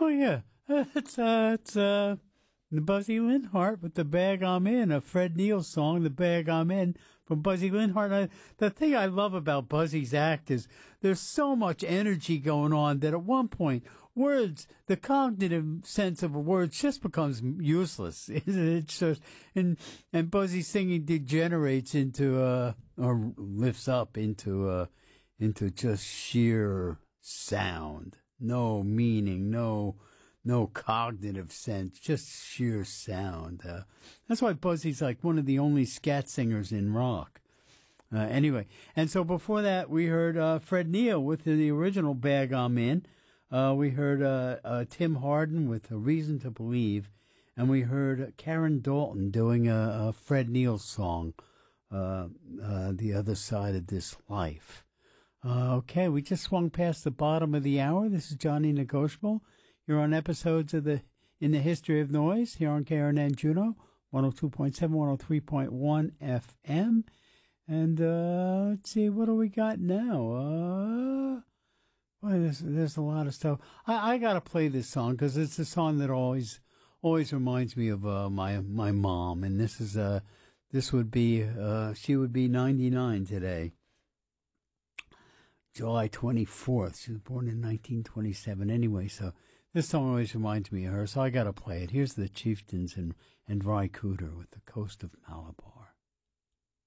yeah. It's Buzzy Linhart with The Bag I'm In, a Fred Neil song, The Bag I'm In, from Buzzy Linhart. The thing I love about Buzzy's act is there's so much energy going on that at one point, words, the cognitive sense of words just becomes useless. It's just, and Buzzy's singing degenerates into, or lifts up into just sheer sound. No meaning, no cognitive sense, just sheer sound. That's why Buzzy's like one of the only scat singers in rock. Anyway, and so before that, we heard Fred Neil with the original Bag I'm In. We heard Tim Hardin with A Reason to Believe, and we heard Karen Dalton doing a Fred Neil song, The Other Side of This Life. Okay, we just swung past the bottom of the hour. This is Johnny Negotiable. You're on episodes of In the History of Noise here on KRNN Juneau, 102.7, 103.1 FM. And let's see, what do we got now? Boy, there's a lot of stuff. I got to play this song because it's a song that always reminds me of my mom. And this would be she would be 99 today. July 24th. She was born in 1927 anyway, so this song always reminds me of her, so I gotta play it. Here's the Chieftains and Ry Cooder with The Coast of Malabar.